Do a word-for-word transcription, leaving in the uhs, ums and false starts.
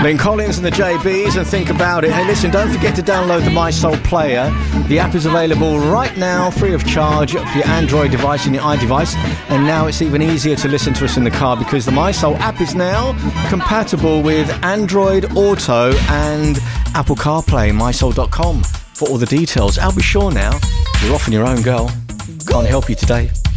Lynn Collins and the J Bs, and think about it. Hey, listen, don't forget to download the My Soul player. The app is available right now, free of charge, for your Android device and your iDevice. And now it's even easier to listen to us in the car because the My Soul app is now compatible with Android Auto and Apple CarPlay. my soul dot com for all the details. I'll be sure now. You're off on your own, girl. Can't help you today.